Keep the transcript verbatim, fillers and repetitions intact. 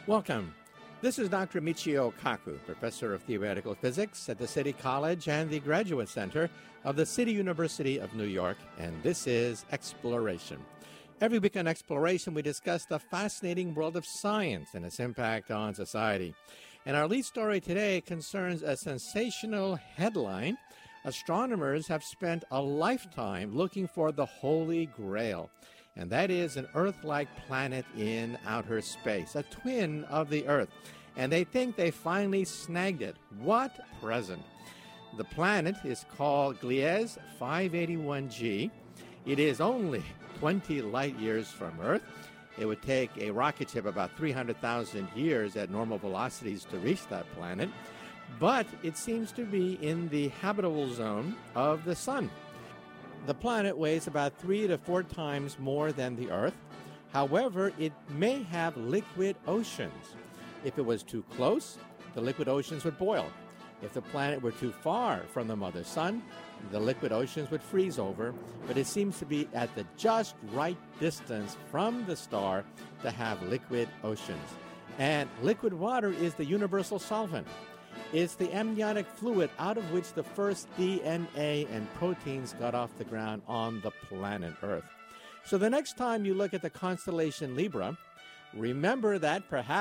Welcome. This is Doctor Michio Kaku, Professor of Theoretical Physics at the City College and the Graduate Center of the City University of New York, and this is Exploration. Every week on Exploration, we discuss the fascinating world of science and its impact on society. And our lead story today concerns a sensational headline. Astronomers have spent a lifetime looking for the Holy Grail, and that is an Earth-like planet in outer space, a twin of the Earth. And they think they finally snagged it. What present? The planet is called Gliese five eighty-one g. It is only twenty light years from Earth. It would take a rocket ship about three hundred thousand years at normal velocities to reach that planet. But it seems to be in the habitable zone of the Sun. The planet weighs about three to four times more than the Earth. However, it may have liquid oceans. If it was too close, the liquid oceans would boil. If the planet were too far from the mother sun, the liquid oceans would freeze over, but it seems to be at the just right distance from the star to have liquid oceans. And liquid water is the universal solvent. It's the amniotic fluid out of which the first D N A and proteins got off the ground on the planet Earth. So the next time you look at the constellation Libra, remember that perhaps